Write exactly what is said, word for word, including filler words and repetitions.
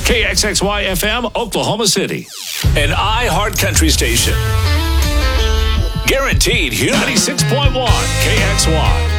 K X X Y F M, Oklahoma City. An iHeart Country station. Guaranteed Hit ninety-six point one K X Y.